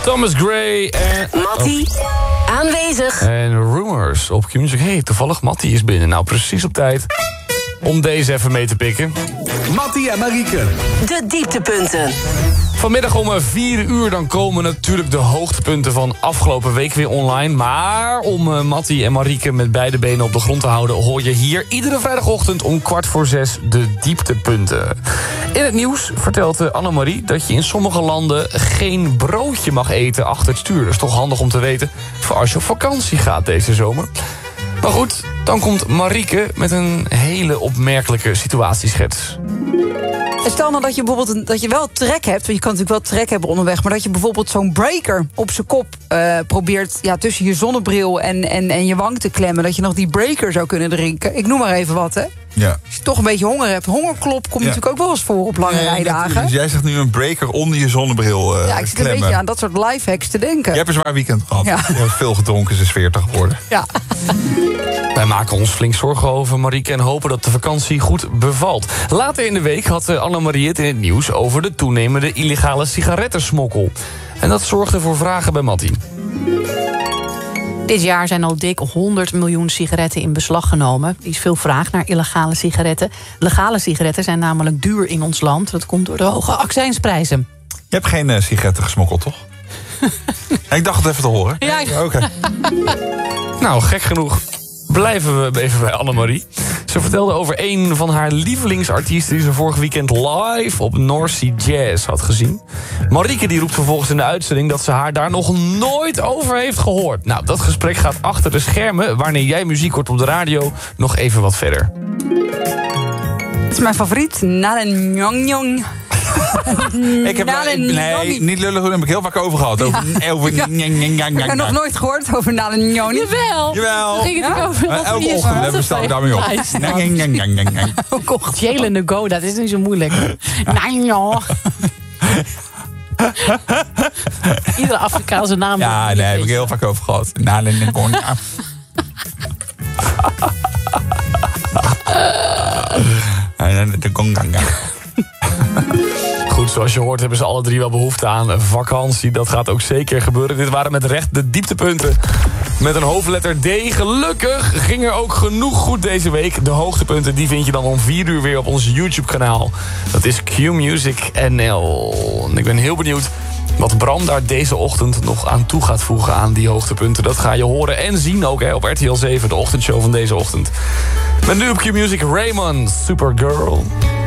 Thomas Gray en... Mattie, aanwezig. En Rumors op Q-Music. Hey, toevallig Mattie is binnen. Nou, precies op tijd om deze even mee te pikken. Mattie en Marieke. De dieptepunten. Vanmiddag om 4 uur dan komen natuurlijk de hoogtepunten van afgelopen week weer online. Maar om Mattie en Marieke met beide benen op de grond te houden... hoor je hier iedere vrijdagochtend om 5:45 de dieptepunten. In het nieuws vertelt Annemarie dat je in sommige landen geen broodje mag eten achter het stuur. Dat is toch handig om te weten voor als je op vakantie gaat deze zomer. Maar goed, dan komt Marieke met een hele opmerkelijke situatieschets. Stel nou dat je bijvoorbeeld dat je wel trek hebt, want je kan natuurlijk wel trek hebben onderweg, maar dat je bijvoorbeeld zo'n breaker op zijn kop probeert tussen je zonnebril en je wang te klemmen, dat je nog die breaker zou kunnen drinken. Ik noem maar even wat, hè. Ja. Als je toch een beetje honger hebt. Hongerklop komt natuurlijk ook wel eens voor op lange rijdagen. Dus jij zegt nu een breaker onder je zonnebril ja, ik zit een beetje aan dat soort lifehacks te denken. Je hebt een zwaar weekend gehad. Ja. Je hebt veel gedronken, ze is 40 geworden. Ja. Wij maken ons flink zorgen over Marieke en hopen dat de vakantie goed bevalt. Later in de week had Annemarie het in het nieuws over de toenemende illegale sigarettensmokkel. En dat zorgde voor vragen bij Mattie. Dit jaar zijn al dik 100 miljoen sigaretten in beslag genomen. Er is veel vraag naar illegale sigaretten. Legale sigaretten zijn namelijk duur in ons land. Dat komt door de hoge accijnsprijzen. Je hebt geen sigaretten gesmokkeld, toch? Ik dacht het even te horen. Ja. Oké. Nou, gek genoeg blijven we even bij Annemarie. Ze vertelde over een van haar lievelingsartiesten die ze vorig weekend live op North Sea Jazz had gezien. Marieke die roept vervolgens in de uitzending dat ze haar daar nog nooit over heeft gehoord. Nou, dat gesprek gaat achter de schermen, wanneer jij muziek hoort op de radio, nog even wat verder. Het is mijn favoriet. Nalen Njong Njong. Ik heb niet lullig, daar heb ik heel vaak over gehad. Ik heb nog nooit gehoord over Nalen Njong. Jawel. Ging het over Elke ochtend hebben we daarmee op. Jalen de Go, dat is niet zo moeilijk. Iedere Afrikaanse naam. Ja, daar heb ik heel vaak over gehad. Goed, zoals je hoort hebben ze alle drie wel behoefte aan vakantie. Dat gaat ook zeker gebeuren. Dit waren met recht de dieptepunten met een hoofdletter D. Gelukkig ging er ook genoeg goed deze week. De hoogtepunten die vind je dan om 4 uur weer op ons YouTube-kanaal. Dat is Q-Music NL. En ik ben heel benieuwd wat Bram daar deze ochtend nog aan toe gaat voegen aan die hoogtepunten. Dat ga je horen en zien ook op RTL 7, de ochtendshow van deze ochtend. Met nu op Q-Music Raymond, Supergirl.